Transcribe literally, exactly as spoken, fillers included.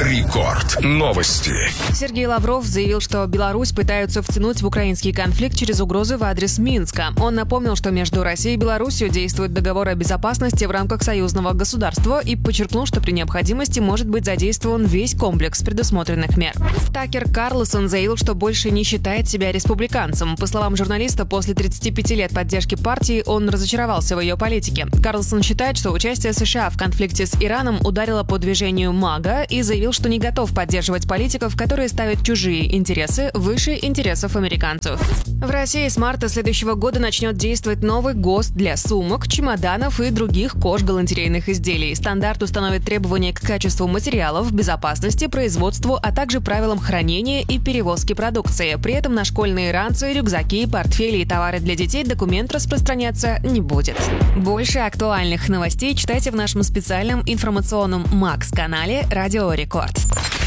Рекорд. Новости. Сергей Лавров заявил, что Беларусь пытаются втянуть в украинский конфликт через угрозы в адрес Минска. Он напомнил, что между Россией и Беларусью действует договор о безопасности в рамках союзного государства и подчеркнул, что при необходимости может быть задействован весь комплекс предусмотренных мер. Такер Карлсон заявил, что больше не считает себя республиканцем. По словам журналиста, после тридцати пяти лет поддержки партии он разочаровался в ее политике. Карлсон считает, что участие США в конфликте с Ираном ударило по движению МАГА и заявил, что не готов поддерживать политиков, которые ставят чужие интересы выше интересов американцев. В России с марта следующего года начнет действовать новый ГОСТ для сумок, чемоданов и других кож-галантерейных изделий. Стандарт установит требования к качеству материалов, безопасности, производству, а также правилам хранения и перевозки продукции. При этом на школьные ранцы, рюкзаки, портфели и товары для детей документ распространяться не будет. Больше актуальных новостей читайте в нашем специальном информационном Макс-канале «Радио Рекорд».